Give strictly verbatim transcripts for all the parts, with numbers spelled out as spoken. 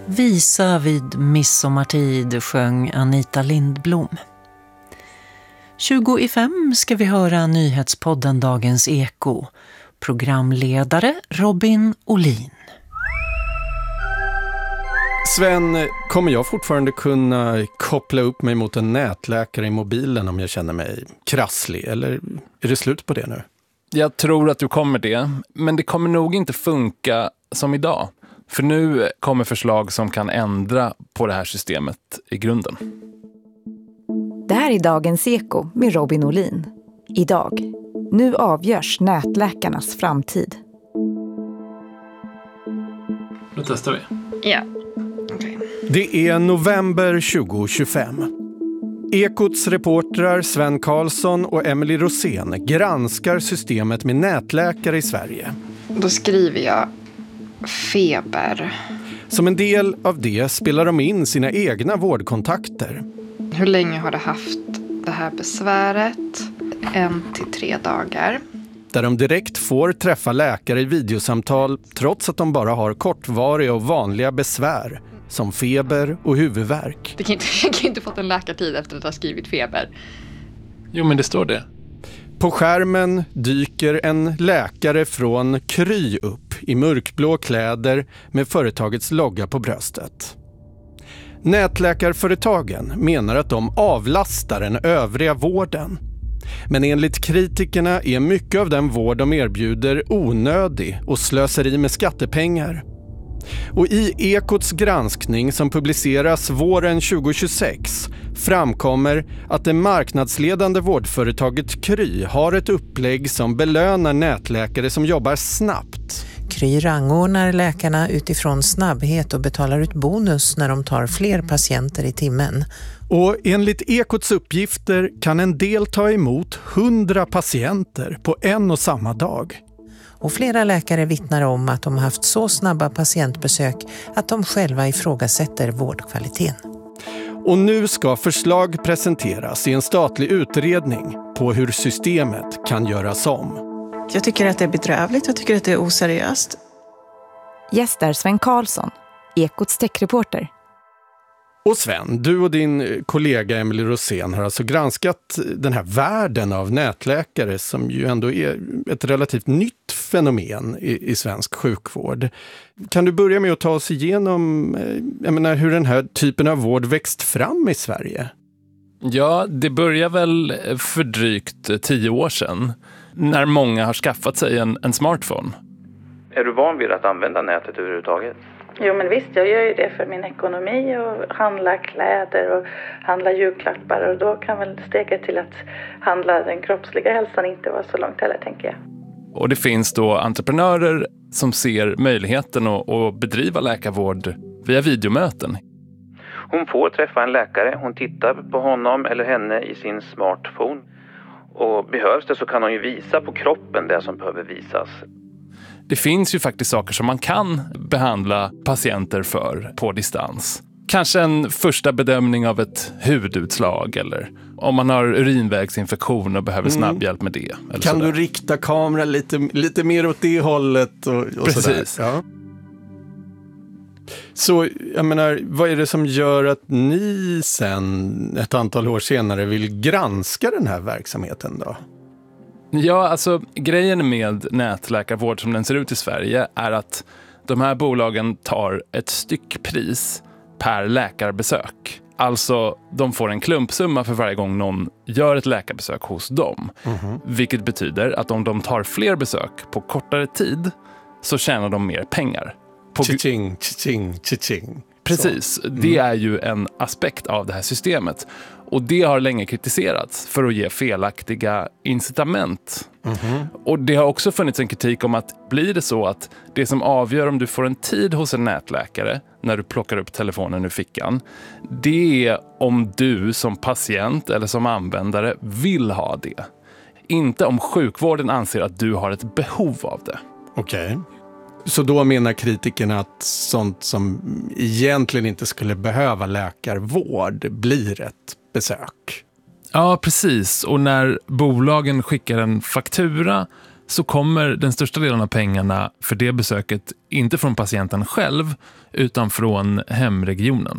Visa vid midsommartid sjöng Anita Lindblom. tjugo i fem ska vi höra nyhetspodden Dagens Eko. Programledare Robin Olin. Sven, kommer jag fortfarande kunna koppla upp mig mot en nätläkare i mobilen om jag känner mig krasslig? Eller är det slut på det nu? Jag tror att du kommer det, men det kommer nog inte funka som idag. För nu kommer förslag som kan ändra på det här systemet i grunden. Det här är Dagens Eko med Robin Olin. Idag. Nu avgörs nätläkarnas framtid. Då testar vi. Ja. Okay. Det är november tjugo tjugofem. Ekots reportrar Sven Karlsson och Emily Rosén granskar systemet med nätläkare i Sverige. Då skriver jag feber. Som en del av det spelar de in sina egna vårdkontakter. Hur länge har du haft det här besväret? En till tre dagar. Där de direkt får träffa läkare i videosamtal trots att de bara har kortvariga och vanliga besvär som feber och huvudvärk. Det kan inte, jag kan inte fått en läkartid efter att ha skrivit feber. Jo, men det står det. På skärmen dyker en läkare från Kry upp i mörkblå kläder med företagets logga på bröstet. Nätläkarföretagen menar att de avlastar den övriga vården. Men enligt kritikerna är mycket av den vård de erbjuder onödig och slöseri med skattepengar. Och i Ekots granskning som publiceras våren tjugo tjugosex framkommer att det marknadsledande vårdföretaget Kry har ett upplägg som belönar nätläkare som jobbar snabbt. Kry rangordnar läkarna utifrån snabbhet och betalar ut bonus när de tar fler patienter i timmen. Och enligt Ekots uppgifter kan en del ta emot hundra patienter på en och samma dag. Och flera läkare vittnar om att de har haft så snabba patientbesök att de själva ifrågasätter vårdkvaliteten. Och nu ska förslag presenteras i en statlig utredning på hur systemet kan göras om. Jag tycker att det är bedrövligt, jag tycker att det är oseriöst. Gäster Sven Karlsson, Ekots techreporter. Och Sven, du och din kollega Emily Rosén har alltså granskat den här världen av nätläkare som ju ändå är ett relativt nytt fenomen i, i svensk sjukvård. Kan du börja med att ta oss igenom jag menar, hur den här typen av vård växt fram i Sverige? Ja, det börjar väl för drygt tio år sedan när många har skaffat sig en, en smartphone. Är du van vid att använda nätet överhuvudtaget? Jo, men visst, jag gör ju det för min ekonomi och handlar kläder och handlar julklappar. Och då kan väl steget till att handla den kroppsliga hälsan inte vara så långt heller, tänker jag. Och det finns då entreprenörer som ser möjligheten att, att bedriva läkarvård via videomöten. Hon får träffa en läkare, hon tittar på honom eller henne i sin smartphone. Och behövs det så kan hon ju visa på kroppen det som behöver visas. Det finns ju faktiskt saker som man kan behandla patienter för på distans. Kanske en första bedömning av ett hudutslag eller om man har urinvägsinfektion och behöver snabbhjälp med det. Eller kan sådär. Du rikta kameran lite, lite mer åt det hållet? Och, och Precis. Sådär. Ja. Så jag menar, vad är det som gör att ni sen ett antal år senare vill granska den här verksamheten då? Ja, alltså grejen med nätläkarvård som den ser ut i Sverige är att de här bolagen tar ett styckpris per läkarbesök. Alltså, de får en klumpsumma för varje gång någon gör ett läkarbesök hos dem. Mm-hmm. Vilket betyder att om de tar fler besök på kortare tid så tjänar de mer pengar. På Chiching, chiching, chiching. Precis, mm. Det är ju en aspekt av det här systemet. Och det har länge kritiserats för att ge felaktiga incitament. Mm-hmm. Och det har också funnits en kritik om att blir det så att det som avgör om du får en tid hos en nätläkare när du plockar upp telefonen ur fickan, det är om du som patient eller som användare vill ha det. Inte om sjukvården anser att du har ett behov av det. Okej. Okay. Så då menar kritikerna att sånt som egentligen inte skulle behöva läkarvård blir ett besök? Ja, precis. Och när bolagen skickar en faktura så kommer den största delen av pengarna för det besöket inte från patienten själv utan från hemregionen.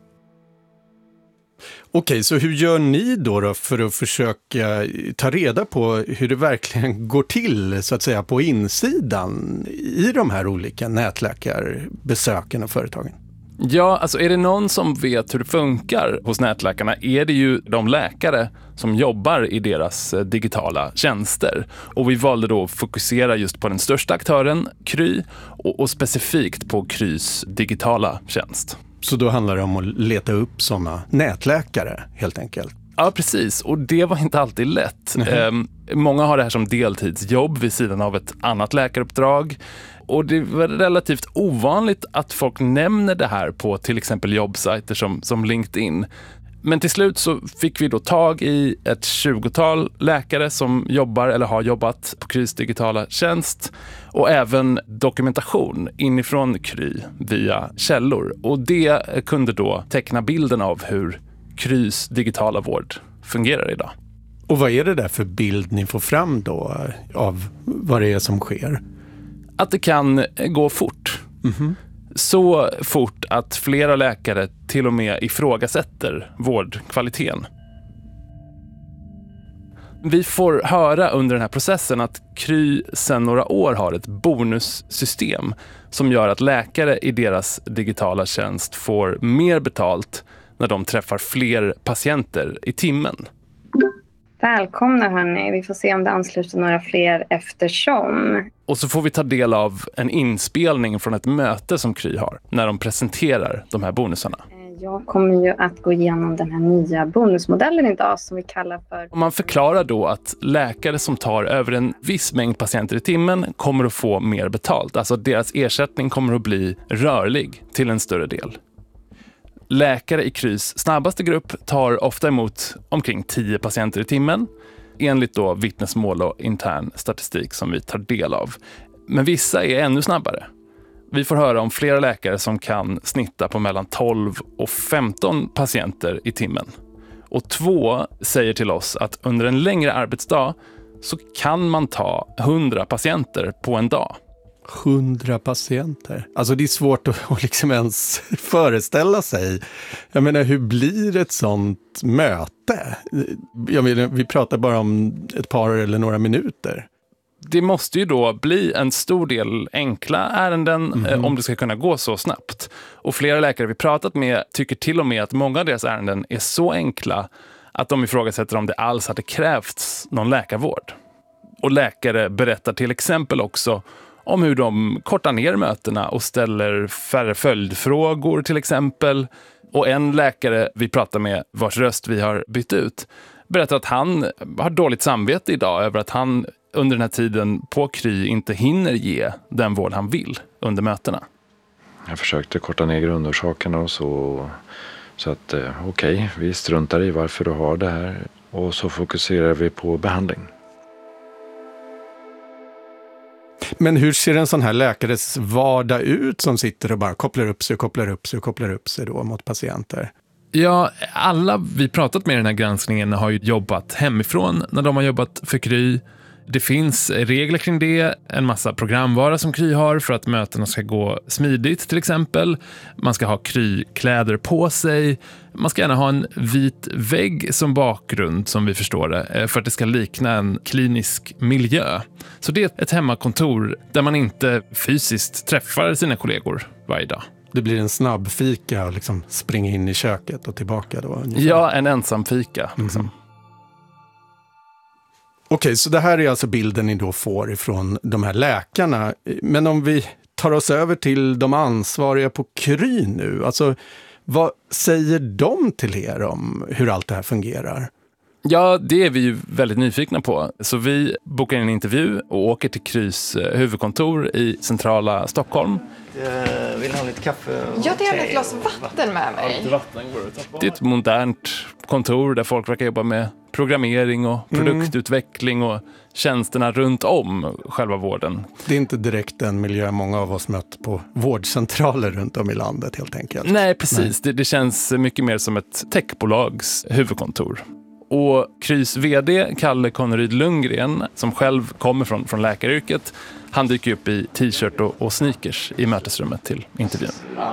Okej, så hur gör ni då, då för att försöka ta reda på hur det verkligen går till så att säga på insidan i de här olika nätläkarbesöken och företagen? Ja, alltså är det någon som vet hur det funkar hos nätläkarna är det ju de läkare som jobbar i deras digitala tjänster. Och vi valde då att fokusera just på den största aktören, Kry, och, och specifikt på Krys digitala tjänst. Så då handlar det om att leta upp sådana nätläkare helt enkelt? Ja, precis. Och det var inte alltid lätt. Mm. Eh, många har det här som deltidsjobb vid sidan av ett annat läkaruppdrag. Och det var relativt ovanligt att folk nämner det här på till exempel jobbsajter som, som LinkedIn. Men till slut så fick vi då tag i ett tjugotal läkare som jobbar eller har jobbat på Krys digitala tjänst och även dokumentation inifrån Kry via källor. Och det kunde då teckna bilden av hur Krys digitala vård fungerar idag. Och vad är det där för bild ni får fram då av vad det är som sker? Att det kan gå fort. Mm-hmm. Så fort att flera läkare till och med ifrågasätter vårdkvaliteten. Vi får höra under den här processen att Kry sedan några år har ett bonussystem som gör att läkare i deras digitala tjänst får mer betalt när de träffar fler patienter i timmen. Välkomna hörni, vi får se om det ansluter några fler eftersom. Och så får vi ta del av en inspelning från ett möte som Kry har när de presenterar de här bonusarna. Jag kommer ju att gå igenom den här nya bonusmodellen idag som vi kallar för... Och man förklarar då att läkare som tar över en viss mängd patienter i timmen kommer att få mer betalt. Alltså deras ersättning kommer att bli rörlig till en större del. Läkare i Krys snabbaste grupp tar ofta emot omkring tio patienter i timmen enligt då vittnesmål och intern statistik som vi tar del av. Men vissa är ännu snabbare. Vi får höra om flera läkare som kan snitta på mellan tolv och femton patienter i timmen. Och två säger till oss att under en längre arbetsdag så kan man ta hundra patienter på en dag. Hundra patienter. Alltså det är svårt att, att liksom ens föreställa sig. Jag menar, hur blir ett sånt möte? Jag menar, vi pratar bara om ett par eller några minuter. Det måste ju då bli en stor del enkla ärenden mm. eh, om det ska kunna gå så snabbt. Och flera läkare vi pratat med tycker till och med att många av deras ärenden är så enkla att de ifrågasätter om det alls hade krävts någon läkarvård. Och läkare berättar till exempel också om hur de kortar ner mötena och ställer färre följdfrågor till exempel. Och en läkare vi pratar med, vars röst vi har bytt ut, berättar att han har dåligt samvete idag över att han under den här tiden på Kry inte hinner ge den vård han vill under mötena. Jag försökte korta ner grundorsakerna och så, så att okej, okay, vi struntar i varför du har det här och så fokuserar vi på behandling. Men hur ser en sån här läkares vardag ut som sitter och bara kopplar upp sig och kopplar upp sig och kopplar upp sig då mot patienter? Ja, alla vi pratat med i den här granskningen har ju jobbat hemifrån när de har jobbat för Kry. Det finns regler kring det, en massa programvara som Kry har för att mötena ska gå smidigt till exempel. Man ska ha Kry-kläder på sig. Man ska gärna ha en vit vägg som bakgrund som vi förstår det, för att det ska likna en klinisk miljö. Så det är ett hemmakontor där man inte fysiskt träffar sina kollegor varje dag. Det blir en snabb fika och liksom springa in i köket och tillbaka då? Ungefär. Ja, en ensam fika. Liksom. Mm. Okej, så det här är alltså bilden ni då får ifrån de här läkarna. Men om vi tar oss över till de ansvariga på Kry nu. Alltså, vad säger de till er om hur allt det här fungerar? Ja, det är vi ju väldigt nyfikna på. Så vi bokar en intervju och åker till Krys huvudkontor i centrala Stockholm. Jag vill ha lite kaffe och Jag tar ett glas vatten med mig. Det är ett modernt kontor där folk verkar jobba med programmering och produktutveckling och tjänsterna runt om själva vården. Det är inte direkt en miljö många av oss mött på vårdcentraler runt om i landet helt enkelt. Nej, precis. Nej. Det, det känns mycket mer som ett techbolags huvudkontor. Och Krys vd Kalle Conryd Lundgren, som själv kommer från, från läkaryrket, han dyker upp i t-shirt och, och sneakers i mötesrummet till intervjun.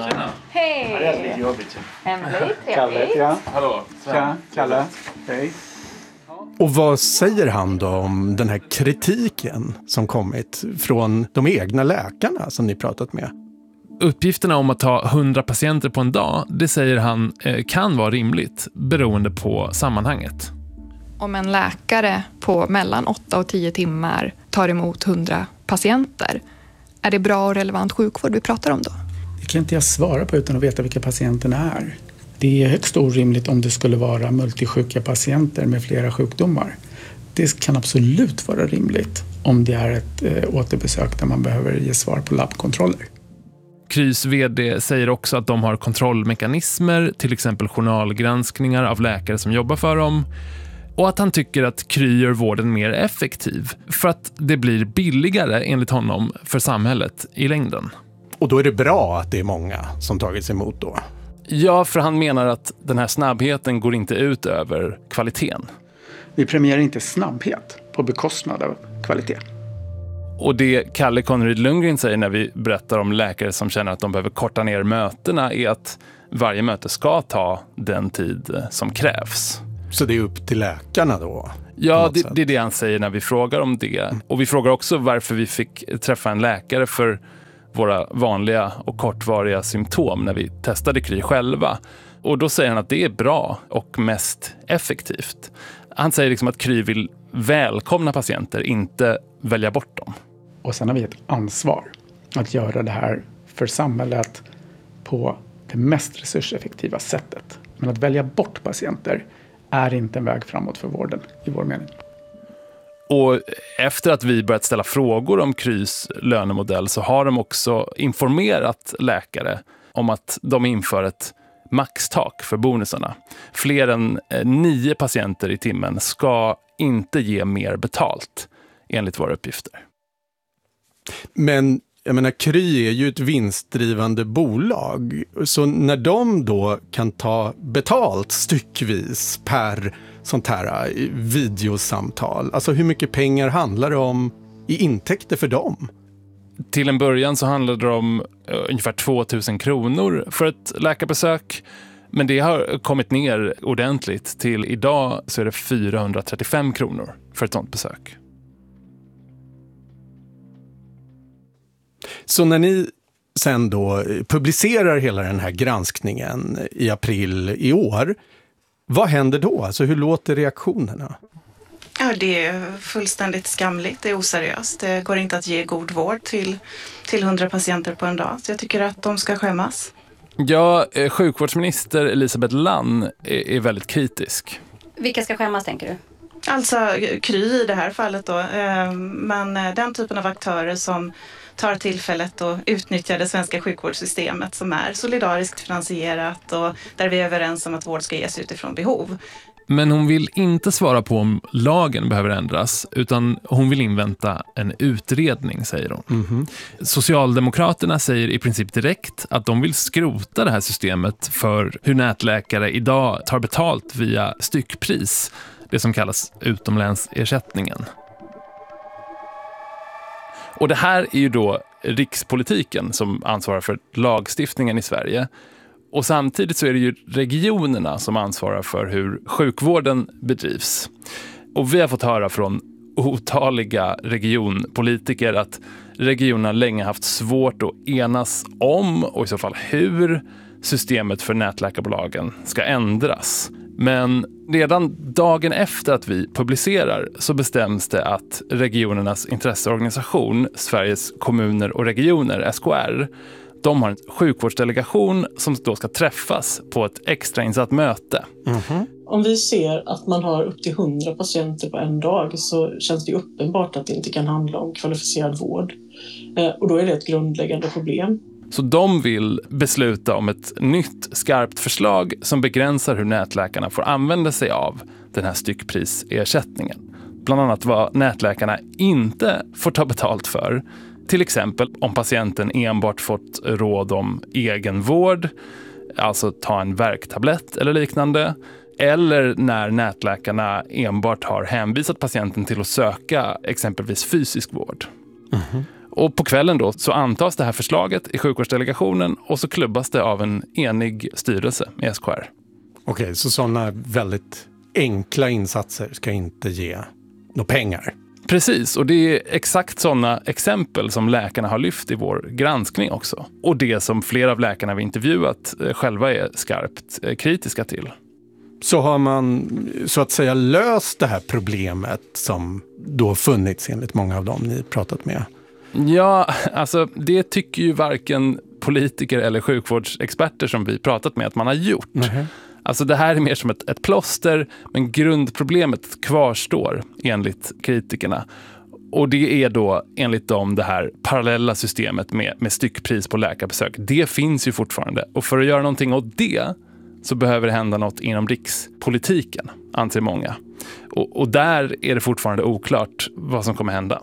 Hej! Det är lite jobbigt. Emily, trevligt. Kalle, ja. Hallå. Tja, Kalle. Hej. Och vad säger han då om den här kritiken som kommit från de egna läkarna som ni pratat med? Uppgifterna om att ta hundra patienter på en dag, det säger han kan vara rimligt beroende på sammanhanget. Om en läkare på mellan åtta och tio timmar tar emot hundra patienter, är det bra och relevant sjukvård vi pratar om då? Det kan inte jag svara på utan att veta vilka patienterna är. Det är högst orimligt om det skulle vara multisjuka patienter med flera sjukdomar. Det kan absolut vara rimligt om det är ett äh, återbesök där man behöver ge svar på labbkontroller. Krys vd säger också att de har kontrollmekanismer, till exempel journalgranskningar av läkare som jobbar för dem. Och att han tycker att Kry gör vården mer effektiv för att det blir billigare enligt honom för samhället i längden. Och då är det bra att det är många som tagits emot då? Ja, för han menar att den här snabbheten går inte ut över kvaliteten. Vi premierar inte snabbhet på bekostnad av kvalitet. Och det Kalle Conryd Lundgren säger när vi berättar om läkare som känner att de behöver korta ner mötena är att varje möte ska ta den tid som krävs. Så det är upp till läkarna då? Ja, det, det är det han säger när vi frågar om det. Mm. Och vi frågar också varför vi fick träffa en läkare för våra vanliga och kortvariga symptom när vi testade Kry själva. Och då säger han att det är bra och mest effektivt. Han säger liksom att Kry vill välkomna patienter, inte välja bort dem. Och sen har vi ett ansvar att göra det här för samhället på det mest resurseffektiva sättet. Men att välja bort patienter är inte en väg framåt för vården i vår mening. Och efter att vi börjat ställa frågor om Krys lönemodell så har de också informerat läkare om att de inför ett maxtak för bonusarna. Fler än nio patienter i timmen ska inte ge mer betalt enligt våra uppgifter. Men jag menar, Kry är ju ett vinstdrivande bolag. Så när de då kan ta betalt styckvis per sånt här videosamtal, alltså hur mycket pengar handlar det om i intäkter för dem? Till en början så handlade det om ungefär tvåtusen kronor för ett läkarbesök. Men det har kommit ner ordentligt. Till idag så är det fyrahundratrettiofem kronor för ett sånt besök. Så när ni sen då publicerar hela den här granskningen i april i år, vad händer då? Alltså hur låter reaktionerna? Ja, det är fullständigt skamligt, det är oseriöst. Det går inte att ge god vård till, till hundra patienter på en dag. Så jag tycker att de ska skämmas. Ja, sjukvårdsminister Elisabeth Lann är, är väldigt kritisk. Vilka ska skämmas, tänker du? Alltså Kry i det här fallet då. Men den typen av aktörer som tar tillfället och utnyttjar det svenska sjukvårdssystemet som är solidariskt finansierat och där vi är överens om att vård ska ges utifrån behov. Men hon vill inte svara på om lagen behöver ändras utan hon vill invänta en utredning, säger hon. Mm-hmm. Socialdemokraterna säger i princip direkt att de vill skrota det här systemet för hur nätläkare idag tar betalt via styckpris, det som kallas utomlänsersättningen. Och det här är ju då rikspolitiken som ansvarar för lagstiftningen i Sverige. Och samtidigt så är det ju regionerna som ansvarar för hur sjukvården bedrivs. Och vi har fått höra från otaliga regionpolitiker att regionerna länge haft svårt att enas om, och i så fall hur, systemet för nätläkarbolagen ska ändras. Men redan dagen efter att vi publicerar så bestäms det att regionernas intresseorganisation, Sveriges kommuner och regioner, S K R, de har en sjukvårdsdelegation som då ska träffas på ett extrainsatt möte. Mm-hmm. Om vi ser att man har upp till hundra patienter på en dag så känns det uppenbart att det inte kan handla om kvalificerad vård. Och då är det ett grundläggande problem. Så de vill besluta om ett nytt skarpt förslag som begränsar hur nätläkarna får använda sig av den här styckprisersättningen. Bland annat vad nätläkarna inte får ta betalt för. Till exempel om patienten enbart fått råd om egenvård, alltså ta en värktablett eller liknande. Eller när nätläkarna enbart har hänvisat patienten till att söka exempelvis fysisk vård. Mm-hmm. Och på kvällen då så antas det här förslaget i sjukvårdsdelegationen och så klubbas det av en enig styrelse i S K R. Okej, så sådana väldigt enkla insatser ska inte ge några pengar? Precis, och det är exakt sådana exempel som läkarna har lyft i vår granskning också. Och det som flera av läkarna vi intervjuat själva är skarpt kritiska till. Så har man så att säga löst det här problemet som då funnits enligt många av dem ni pratat med? Ja, alltså det tycker ju varken politiker eller sjukvårdsexperter som vi pratat med att man har gjort. Mm-hmm. Alltså det här är mer som ett, ett plåster, men grundproblemet kvarstår enligt kritikerna. Och det är då enligt dem det här parallella systemet med, med styckpris på läkarbesök. Det finns ju fortfarande. Och för att göra någonting åt det så behöver det hända något inom rikspolitiken, anser många. Och, och där är det fortfarande oklart vad som kommer hända.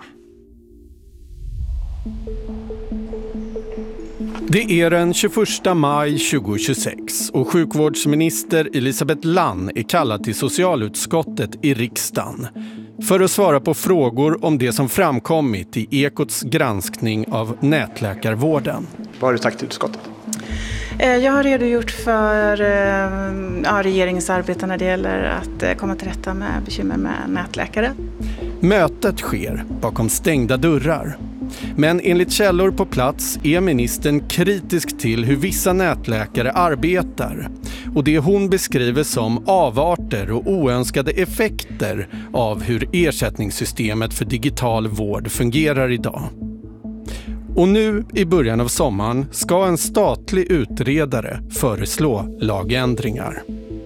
Det är den tjugoförsta maj tjugohundratjugosex och sjukvårdsminister Elisabeth Lann är kallad till socialutskottet i riksdagen för att svara på frågor om det som framkommit i Ekots granskning av nätläkarvården. Vad har du sagt till utskottet? Jag har redogjort för ja, regeringens arbete när det gäller att komma till rätta med bekymmer med nätläkare. Mötet sker bakom stängda dörrar. Men enligt källor på plats är ministern kritisk till hur vissa nätläkare arbetar och det hon beskriver som avarter och oönskade effekter av hur ersättningssystemet för digital vård fungerar idag. Och nu i början av sommaren ska en statlig utredare föreslå lagändringar.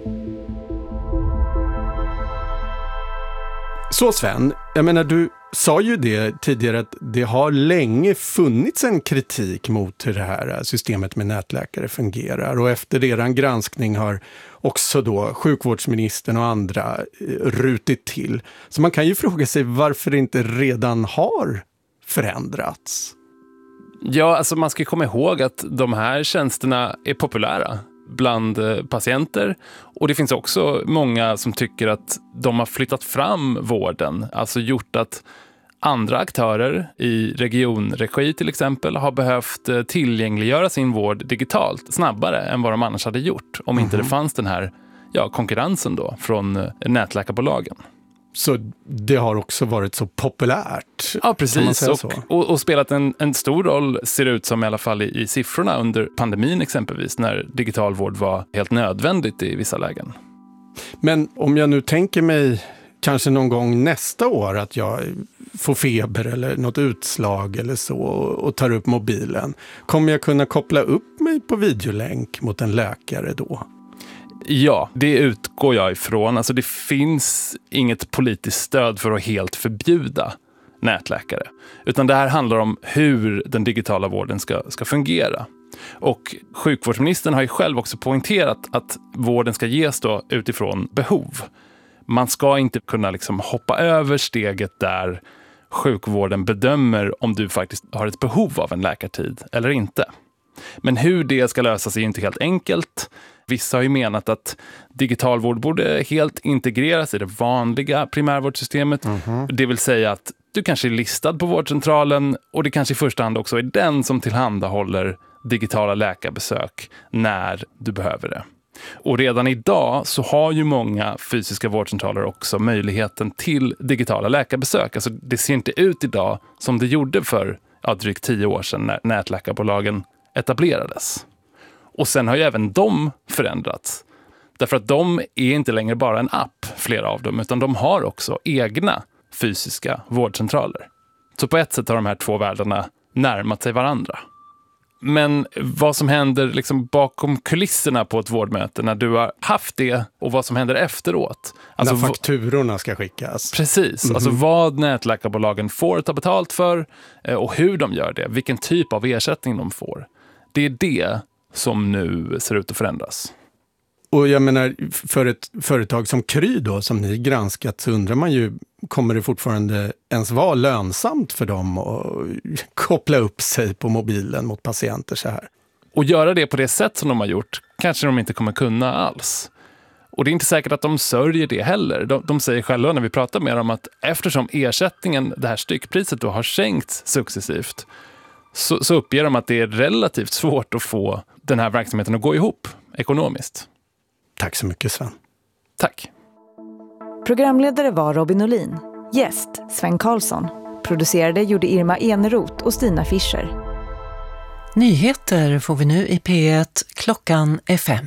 Så Sven, jag menar du sa ju det tidigare att det har länge funnits en kritik mot hur det här systemet med nätläkare fungerar och efter eran granskning har också då sjukvårdsministern och andra rutit till. Så man kan ju fråga sig varför det inte redan har förändrats. Ja, alltså man ska komma ihåg att de här tjänsterna är populära bland patienter och det finns också många som tycker att de har flyttat fram vården, alltså gjort att andra aktörer i regionregi till exempel har behövt tillgängliggöra sin vård digitalt snabbare än vad de annars hade gjort om mm-hmm. inte det fanns den här ja, konkurrensen då från nätläkarbolagen. Så det har också varit så populärt? Ja, precis. Och, och, och spelat en, en stor roll ser det ut som i alla fall i, i siffrorna under pandemin exempelvis när digital vård var helt nödvändigt i vissa lägen. Men om jag nu tänker mig kanske någon gång nästa år att jag får feber eller något utslag eller så och tar upp mobilen, kommer jag kunna koppla upp mig på videolänk mot en läkare då? Ja, det utgår jag ifrån. Alltså det finns inget politiskt stöd för att helt förbjuda nätläkare. Utan det här handlar om hur den digitala vården ska, ska fungera. Och sjukvårdsministern har ju själv också poängterat att vården ska ges då utifrån behov. Man ska inte kunna liksom hoppa över steget där sjukvården bedömer om du faktiskt har ett behov av en läkartid eller inte. Men hur det ska lösas är inte helt enkelt. Vissa har ju menat att digital vård borde helt integreras i det vanliga primärvårdssystemet. Mm-hmm. Det vill säga att du kanske är listad på vårdcentralen och det kanske i första hand också är den som tillhandahåller digitala läkarbesök när du behöver det. Och redan idag så har ju många fysiska vårdcentraler också möjligheten till digitala läkarbesök. Alltså det ser inte ut idag som det gjorde för ja, drygt tio år sedan när nätläkarbolagen etablerades. Och sen har ju även de förändrats. Därför att de är inte längre bara en app, flera av dem, utan de har också egna fysiska vårdcentraler. Så på ett sätt har de här två världarna närmat sig varandra. Men vad som händer liksom bakom kulisserna på ett vårdmöte när du har haft det och vad som händer efteråt. Alltså när fakturorna ska skickas. Precis, mm-hmm. alltså vad nätläkarbolagen får ta betalt för och hur de gör det, vilken typ av ersättning de får. Det är det som nu ser ut att förändras. Och jag menar, för ett företag som Kry då, som ni granskat, så undrar man ju, kommer det fortfarande ens vara lönsamt för dem att koppla upp sig på mobilen mot patienter så här? Och göra det på det sätt som de har gjort kanske de inte kommer kunna alls. Och det är inte säkert att de sörjer det heller. De, de säger själva när vi pratar med dem att eftersom ersättningen, det här styckpriset då, har sänkts successivt, så, så uppger de att det är relativt svårt att få den här verksamheten att gå ihop ekonomiskt. Tack så mycket, Sven. Tack. Programledare var Robin Olin. Gäst Sven Karlsson. Producerade gjorde Irma Eneroth och Stina Fischer. Nyheter får vi nu i P ett. Klockan är fem.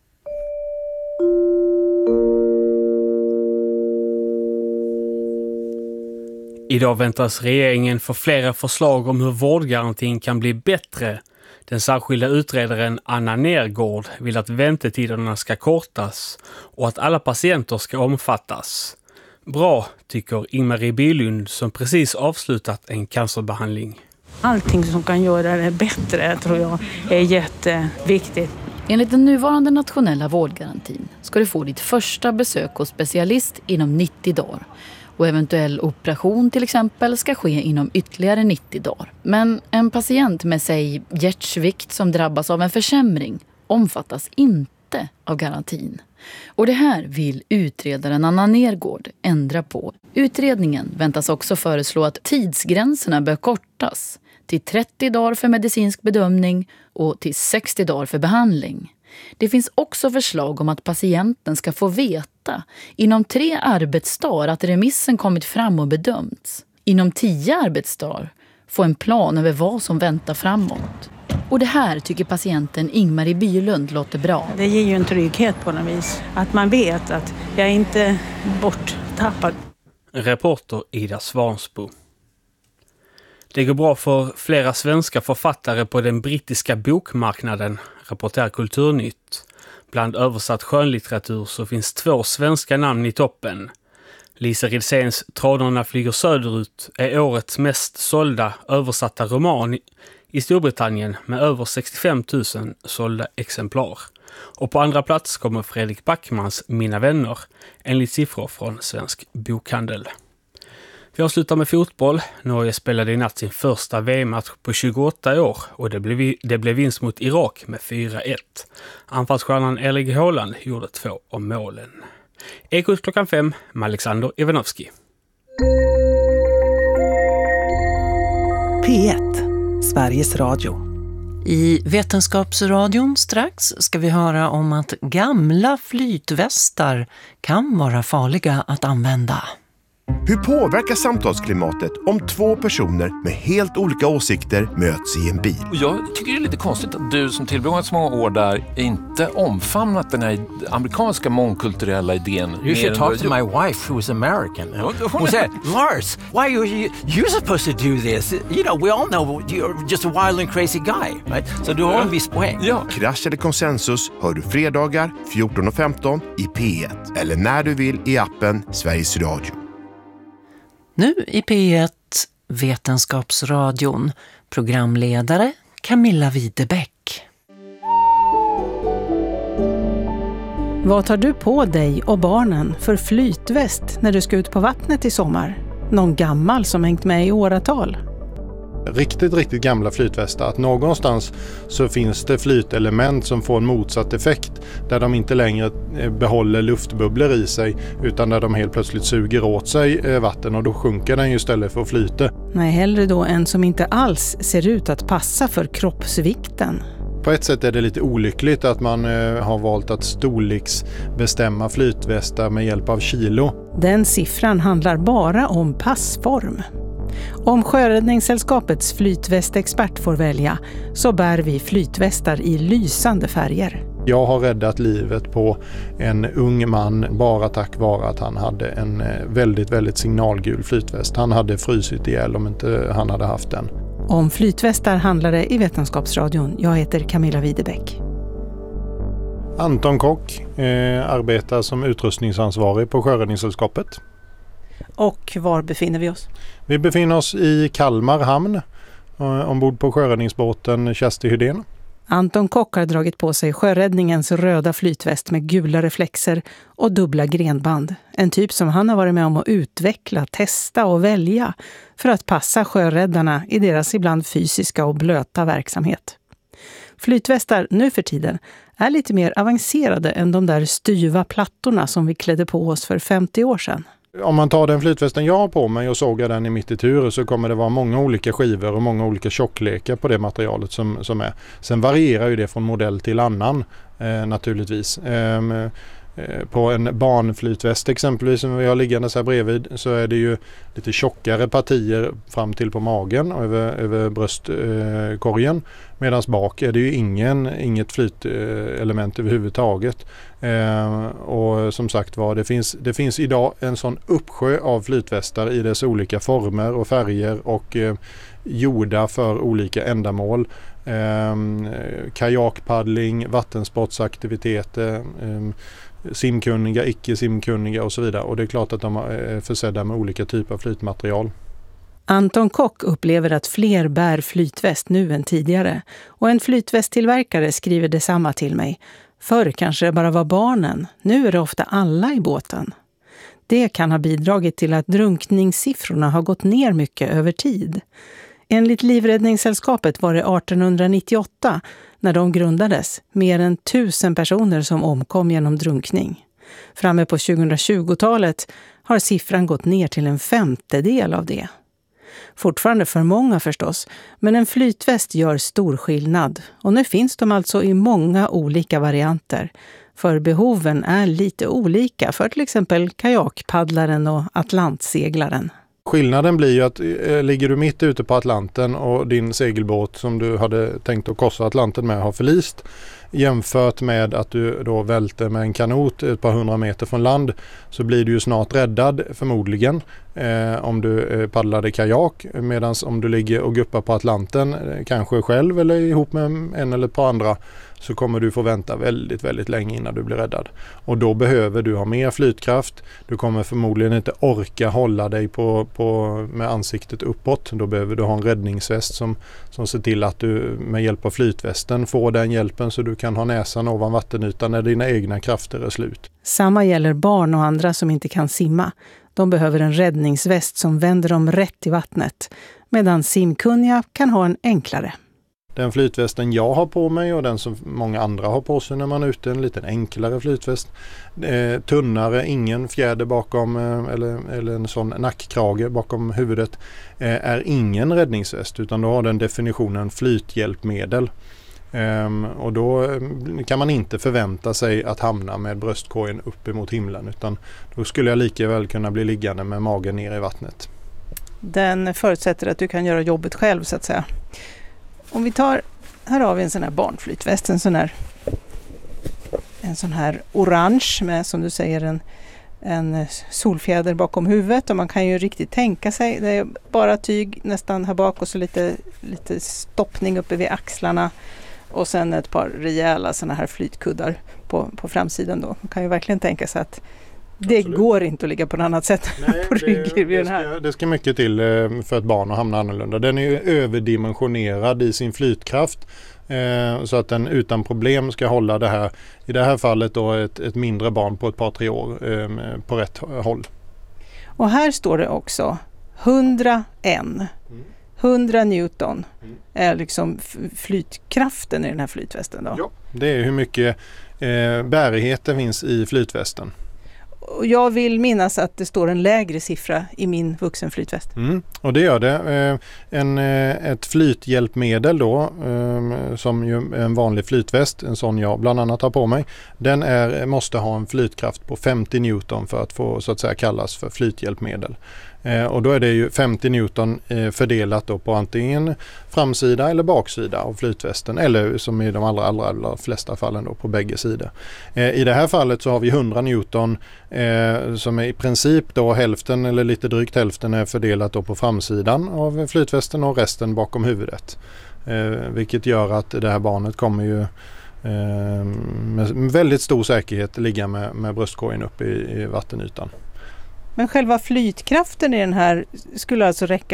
Idag väntas regeringen få flera förslag om hur vårdgarantin kan bli bättre. Den särskilda utredaren Anna Nergård vill att väntetiderna ska kortas och att alla patienter ska omfattas. Bra, tycker Ingmarie Bylund som precis avslutat en cancerbehandling. Allting som kan göra det bättre tror jag är jätteviktigt. Enligt den nuvarande nationella vårdgarantin ska du få ditt första besök hos specialist inom nittio dagar. Och eventuell operation till exempel ska ske inom ytterligare nittio dagar. Men en patient med sig hjärtsvikt som drabbas av en försämring omfattas inte av garantin. Och det här vill utredaren Anna Nergård ändra på. Utredningen väntas också föreslå att tidsgränserna bör kortas till trettio dagar för medicinsk bedömning och till sextio dagar för behandling. Det finns också förslag om att patienten ska få veta inom tre arbetsdagar att remissen kommit fram och bedömts. Inom tio arbetsdagar få en plan över vad som väntar framåt. Och det här tycker patienten Ingmarie Bylund låter bra. Det ger ju en trygghet på något vis. Att man vet att jag är inte borttappad. Reporter Ida Svansbo. Det går bra för flera svenska författare på den brittiska bokmarknaden, rapporterar Kulturnytt. Bland översatt skönlitteratur så finns två svenska namn i toppen. Lisa Ridsens Tranorna flyger söderut är årets mest sålda översatta roman i Storbritannien med över sextiofem tusen sålda exemplar. Och på andra plats kommer Fredrik Backmans Mina vänner, enligt siffror från Svensk bokhandel. Vi avslutar med fotboll. Norge spelade i natt sin första V M-match på tjugoåtta år och det blev, det blev vinst mot Irak med fyra ett. Anfallsstjärnan Erling Haaland gjorde två av målen. Ekot klockan fem med Alexander Ivanovski. P ett, Sveriges Radio. I Vetenskapsradion strax ska vi höra om att gamla flytvästar kan vara farliga att använda. Hur påverkar samtalsklimatet om två personer med helt olika åsikter möts i en bil? Jag tycker det är lite konstigt att du som tillbringat så många år där inte omfamnat den här amerikanska mångkulturella idén. You should talk to my wife who's American. Hon säger, Lars, why are you, you supposed to do this? You know, we all know you're just a wild and crazy guy, right? Så du har en viss poäng. Ja. Krasch eller konsensus hör du fredagar fjorton och femton i P ett. Eller när du vill i appen Sveriges Radio. Nu i P ett, Vetenskapsradion, programledare Camilla Widebäck. Vad tar du på dig och barnen för flytväst när du ska ut på vattnet i sommar? Någon gammal som hängt med i åratal? Riktigt, riktigt gamla flytvästar. Att någonstans så finns det flytelement som får en motsatt effekt. Där de inte längre behåller luftbubblor i sig utan där de helt plötsligt suger åt sig vatten och då sjunker den ju istället för att flyta. Nej, hellre då en som inte alls ser ut att passa för kroppsvikten. På ett sätt är det lite olyckligt att man eh, har valt att storleksbestämma flytvästar med hjälp av kilo. Den siffran handlar bara om passform. Om Sjöräddningssällskapets flytvästexpert får välja så bär vi flytvästar i lysande färger. Jag har räddat livet på en ung man bara tack vare att han hade en väldigt, väldigt signalgul flytväst. Han hade frusit ihjäl om inte han hade haft den. Om flytvästar handlar det i Vetenskapsradion. Jag heter Camilla Widebäck. Anton Kock eh, arbetar som utrustningsansvarig på Sjöräddningssällskapet. Och var befinner vi oss? Vi befinner oss i Kalmar hamn eh, ombord på sjöräddningsbåten Kersti Hydén. Anton Kock har dragit på sig sjöräddningens röda flytväst med gula reflexer och dubbla grenband. En typ som han har varit med om att utveckla, testa och välja för att passa sjöräddarna i deras ibland fysiska och blöta verksamhet. Flytvästar nu för tiden är lite mer avancerade än de där styva plattorna som vi klädde på oss för femtio år sedan. Om man tar den flytvästen jag har på mig och sågar den i mitt i tur, så kommer det vara många olika skivor och många olika tjocklekar på det materialet som, som är. Sen varierar ju det från modell till annan eh, naturligtvis. Eh, På en barnflytväst exempelvis som vi har liggande så här bredvid, så är det ju lite tjockare partier fram till på magen och över, över bröstkorgen. Medan bak är det ju ingen, inget flytelement överhuvudtaget. Eh, och som sagt var, det finns, det finns idag en sån uppsjö av flytvästar i dess olika former och färger och eh, gjorda för olika ändamål. Eh, kajakpaddling, vattensportsaktiviteter, eh, simkunniga, icke-simkunniga och så vidare. Och det är klart att de är försedda med olika typer av flytmaterial. Anton Kock upplever att fler bär flytväst nu än tidigare. Och en flytvästtillverkare skriver detsamma till mig. Förr kanske det bara var barnen. Nu är det ofta alla i båten. Det kan ha bidragit till att drunkningssiffrorna har gått ner mycket över tid. Enligt Livräddningssällskapet var det arton nittioåtta, när de grundades, mer än tusen personer som omkom genom drunkning. Framme på tjugohundratjugotalet har siffran gått ner till en femtedel av det. Fortfarande för många förstås, men en flytväst gör stor skillnad. Och nu finns de alltså i många olika varianter. För behoven är lite olika för till exempel kajakpaddlaren och atlantseglaren. Skillnaden blir ju att eh, ligger du mitt ute på Atlanten och din segelbåt som du hade tänkt att korsa Atlanten med har förlist, jämfört med att du då välter med en kanot ett par hundra meter från land, så blir du ju snart räddad förmodligen eh, om du eh, paddlade kajak, medan om du ligger och guppar på Atlanten eh, kanske själv eller ihop med en eller ett par andra, så kommer du få vänta väldigt, väldigt länge innan du blir räddad. Och då behöver du ha mer flytkraft. Du kommer förmodligen inte orka hålla dig på, på, med ansiktet uppåt. Då behöver du ha en räddningsväst som, som ser till att du med hjälp av flytvästen får den hjälpen så du kan ha näsan ovan vattenytan när dina egna krafter är slut. Samma gäller barn och andra som inte kan simma. De behöver en räddningsväst som vänder dem rätt i vattnet, medan simkunniga kan ha en enklare. Den flytvästen jag har på mig och den som många andra har på sig när man är ute, en liten enklare flytväst. Eh, tunnare, ingen fjäder bakom eh, eller, eller en sån nackkrage bakom huvudet eh, är ingen räddningsväst, utan då har den definitionen flythjälpmedel. Um, och då um, kan man inte förvänta sig att hamna med bröstkorgen upp emot himlen, utan då skulle jag lika väl kunna bli liggande med magen ner i vattnet. Den förutsätter att du kan göra jobbet själv så att säga. Om vi tar, här har vi en sån här barnflytväst, en sån här, en sån här orange med, som du säger, en, en solfjäder bakom huvudet, och man kan ju riktigt tänka sig, det är bara tyg nästan här bak och så lite, lite stoppning uppe vid axlarna och sen ett par rejäla såna här flytkuddar på, på framsidan då. Man kan ju verkligen tänka sig att det Absolut. Går inte att ligga på något annat sätt. Nej, på ryggen vid det, den här. det, ska, det ska mycket till för ett barn att hamna annorlunda. Den är ju överdimensionerad i sin flytkraft eh, så att den utan problem ska hålla det här, i det här fallet då ett, ett mindre barn på ett par tre år eh, på rätt håll. Och här står det också hundra N. hundra Newton är liksom flytkraften i den här flytvästen då? Ja, det är hur mycket eh, bärighet det finns i flytvästen. Och jag vill minnas att det står en lägre siffra i min vuxenflytväst. Mm, och det gör det. En, ett flythjälpmedel då, som ju är en vanlig flytväst, en sån jag bland annat har på mig, den är, måste ha en flytkraft på femtio Newton för att få så att säga kallas för flythjälpmedel. Och då är det ju femtio Newton fördelat då på antingen framsida eller baksida av flytvästen, eller som i de allra, allra, allra flesta fallen då på bägge sidor. I det här fallet så har vi hundra Newton som är i princip då hälften eller lite drygt hälften är fördelat då på framsidan av flytvästen och resten bakom huvudet. Vilket gör att det här barnet kommer ju med väldigt stor säkerhet ligga med, med bröstkorgen upp i, i vattenytan. Men själva flytkraften i den här skulle alltså räcka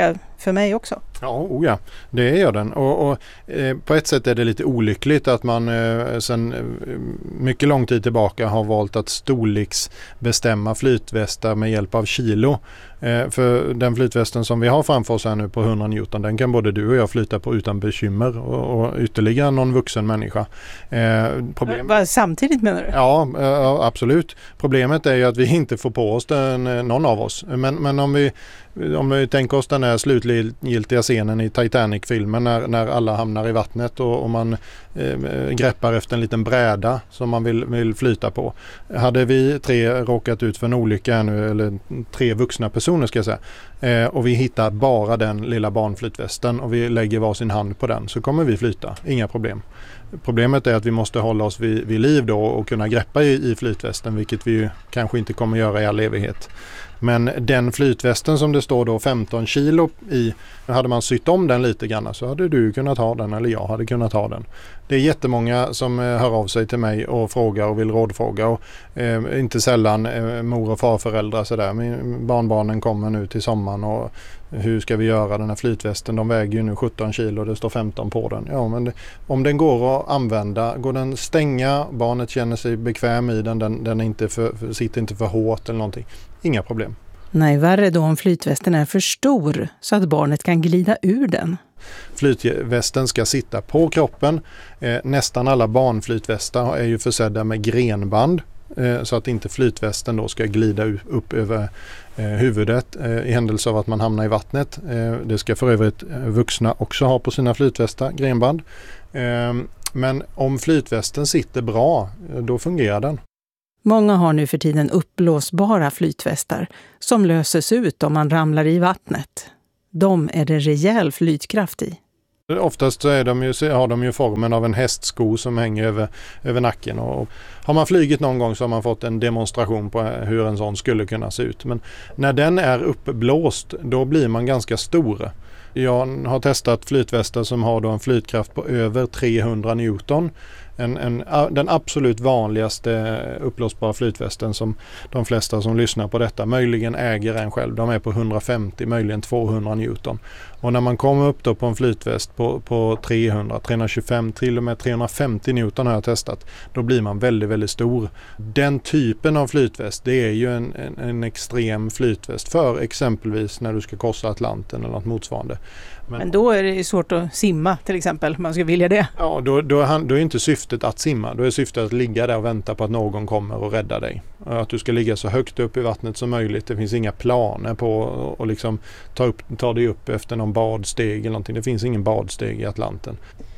för mig också. Ja, oh ja, det gör den. Och, och eh, på ett sätt är det lite olyckligt att man eh, sedan eh, mycket lång tid tillbaka har valt att storleksbestämma flytvästar med hjälp av kilo. Eh, för den flytvästen som vi har framför oss här nu på hundra newton, den kan både du och jag flyta på utan bekymmer och, och ytterligare någon vuxen människa. Eh, problem... Va, samtidigt menar du? Ja, eh, absolut. Problemet är ju att vi inte får på oss den, någon av oss. Men, men om vi Om vi tänker oss den här slutgiltiga scenen i Titanic-filmen när, när alla hamnar i vattnet och, och man eh, greppar efter en liten bräda som man vill, vill flyta på. Hade vi tre råkat ut för en olycka här nu, eller tre vuxna personer ska jag säga, eh, och vi hittar bara den lilla barnflytvästen och vi lägger varsin hand på den, så kommer vi flyta. Inga problem. Problemet är att vi måste hålla oss vid, vid liv då och kunna greppa i, i flytvästen, vilket vi ju kanske inte kommer göra i all evighet. Men den flytvästen som det står då femton kilo i, hade man sytt om den lite grann så hade du kunnat ha den, eller jag hade kunnat ha den. Det är jättemånga som eh, hör av sig till mig och frågar och vill rådfråga och eh, inte sällan eh, mor- och farföräldrar sådär. Min barnbarnen kommer nu till sommaren och hur ska vi göra den här flytvästen? De väger ju nu sjutton kilo och det står femton på den. Ja, men det, om den går att använda, går den stänga, barnet känner sig bekväm i den, den, den är inte för, för, sitter inte för hårt eller någonting. Inga problem. Nej, värre då om flytvästen är för stor så att barnet kan glida ur den. Flytvästen ska sitta på kroppen. Eh, nästan alla barnflytvästar är ju försedda med grenband eh, så att inte flytvästen då ska glida upp över eh, huvudet eh, i händelse av att man hamnar i vattnet. Eh, det ska för övrigt vuxna också ha på sina flytvästar, grenband. Eh, men om flytvästen sitter bra, då fungerar den. Många har nu för tiden uppblåsbara flytvästar som löses ut om man ramlar i vattnet. De är det rejäl flytkraft i. Oftast så är de ju, har de ju formen av en hästsko som hänger över, över nacken. Och har man flygit någon gång så har man fått en demonstration på hur en sån skulle kunna se ut. Men när den är uppblåst, då blir man ganska stor. Jag har testat flytvästar som har då en flytkraft på över trehundra newton. En, en, den absolut vanligaste uppblåsbara flytvästen som de flesta som lyssnar på detta möjligen äger en själv. De är på hundrafemtio, möjligen tvåhundra newton. Och när man kommer upp då på en flytväst på, på trehundra, trehundratjugofem, till och med trehundrafemtio newton har jag testat, då blir man väldigt, väldigt stor. Den typen av flytväst, det är ju en, en, en extrem flytväst för exempelvis när du ska korsa Atlanten eller något motsvarande. Men, Men då är det svårt att simma till exempel, man ska vilja det. Ja, då, då, är, då är inte syftet att simma. Då är syftet att ligga där och vänta på att någon kommer och rädda dig. Att du ska ligga så högt upp i vattnet som möjligt. Det finns inga planer på att liksom ta, upp, ta dig upp efter någon badsteg eller någonting. Det finns ingen badsteg i Atlanten.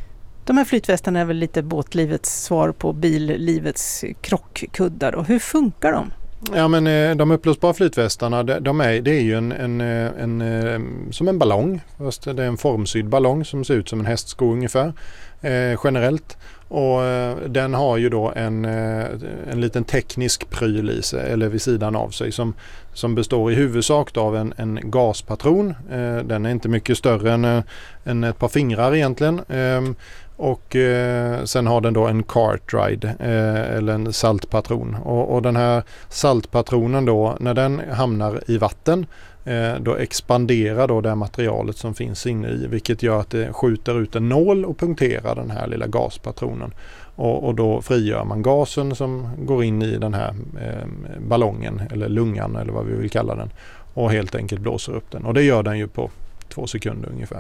De här flytvästarna är väl lite båtlivets svar på billivets krockkuddar. Och hur funkar de? Ja, men de uppblåsbara flytvästarna, de är, det är ju en, en, en, en, som en ballong. Fast det är en formsydd ballong som ser ut som en hästsko ungefär eh, generellt. Och eh, den har ju då en, eh, en liten teknisk pryl i sig, eller vid sidan av sig som, som består i huvudsak av en, en gaspatron. Eh, den är inte mycket större än, eh, än ett par fingrar egentligen. Eh, Och eh, sen har den då en cartridge eh, eller en saltpatron. Och, och den här saltpatronen då, när den hamnar i vatten, eh, då expanderar då det materialet som finns inne i. Vilket gör att det skjuter ut en nål och punkterar den här lilla gaspatronen. Och, och då frigör man gasen som går in i den här eh, ballongen eller lungan eller vad vi vill kalla den. Och helt enkelt blåser upp den. Och det gör den ju på två sekunder ungefär.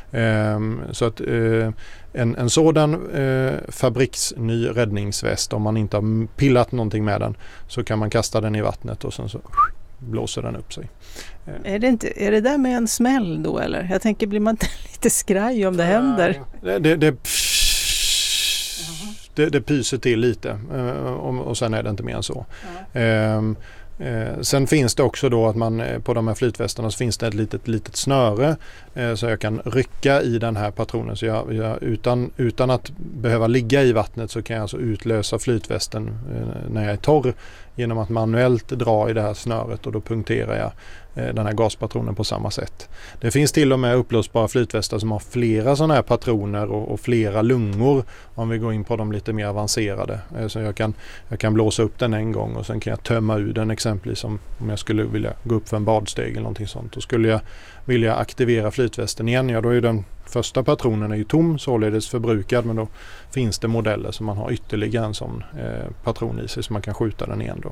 Um, så att uh, en, en sådan uh, fabriksny räddningsväst, om man inte har pillat någonting med den, så kan man kasta den i vattnet och sen så blåser den upp sig. Uh. Är det inte, är det där med en smäll då eller? Jag tänker, blir man inte lite skraj om det händer? Det, det, det, det, det pyser till lite uh, och, och sen är det inte mer än så. Uh. Um, Eh, sen finns det också då att man eh, på de här flytvästarna så finns det ett litet, litet snöre eh, så jag kan rycka i den här patronen, så jag, jag, utan, utan att behöva ligga i vattnet så kan jag alltså utlösa flytvästen eh, när jag är torr genom att manuellt dra i det här snöret, och då punkterar jag den här gaspatronen på samma sätt. Det finns till och med upplösbara flytvästar som har flera sådana här patroner och, och flera lungor om vi går in på de lite mer avancerade. Så jag kan, jag kan blåsa upp den en gång och sen kan jag tömma ur den exempelvis om, om jag skulle vilja gå upp för en badsteg eller någonting sånt. Då skulle jag vilja aktivera flytvästen igen, ja då är den första patronen är ju tom, således förbrukad, men då finns det modeller som man har ytterligare en sån eh, patron i sig så man kan skjuta den igen då.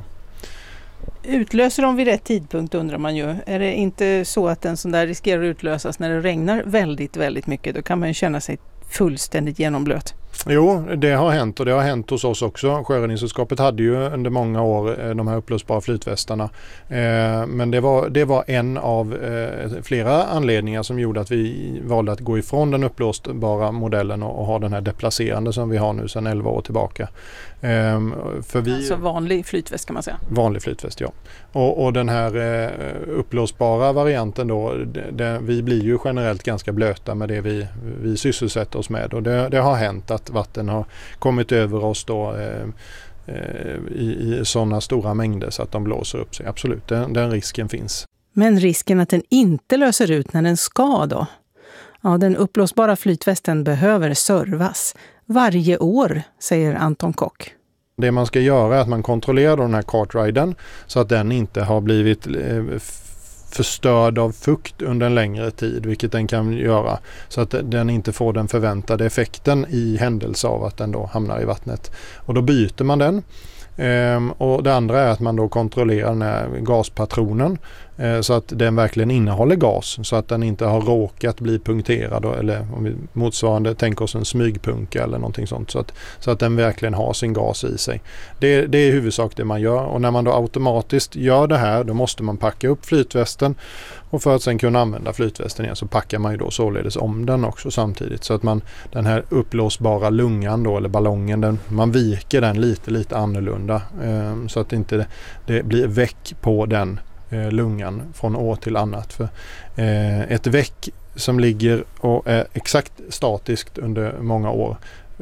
Utlöser de vid rätt tidpunkt undrar man ju. Är det inte så att en sån där riskerar att utlösas när det regnar väldigt, väldigt mycket? Då kan man ju känna sig fullständigt genomblöt. Jo, det har hänt och det har hänt hos oss också. Sjöräddningssällskapet hade ju under många år de här upplösbara flytvästarna. Eh, men det var, det var en av eh, flera anledningar som gjorde att vi valde att gå ifrån den upplösbara modellen och, och ha den här deplacerande som vi har nu sedan elva år tillbaka. Eh, för vi, alltså vanlig flytväst kan man säga. Vanlig flytväst, ja. Och, och den här eh, upplösbara varianten då, det, det, vi blir ju generellt ganska blöta med det vi, vi sysselsätter oss med. Och det, det har hänt att vatten har kommit över oss då eh, eh, i, i sådana stora mängder så att de blåser upp sig. Absolut, den, den risken finns. Men risken att den inte löser ut när den ska då? Ja, den upplåsbara flytvästen behöver servas varje år, säger Anton Kock. Det man ska göra är att man kontrollerar den här kartriden så att den inte har blivit eh, förstörd av fukt under en längre tid, vilket den kan göra, så att den inte får den förväntade effekten i händelse av att den då hamnar i vattnet. Och då byter man den. Ehm, och det andra är att man då kontrollerar den här gaspatronen eh, så att den verkligen innehåller gas, så att den inte har råkat bli punkterad då, eller om vi motsvarande tänker oss en smygpunka eller någonting sånt, så att, så att den verkligen har sin gas i sig. Det, det är i huvudsak det man gör, och när man då automatiskt gör det här då måste man packa upp flytvästen, och för att sen kunna använda flytvästen igen så packar man ju då således om den också samtidigt, så att man den här upplåsbara lungan då, eller ballongen, den, man viker den lite lite annorlunda eh, så att inte det, det blir väck på den eh, lungan från år till annat. För eh, ett väck som ligger och är exakt statiskt under många år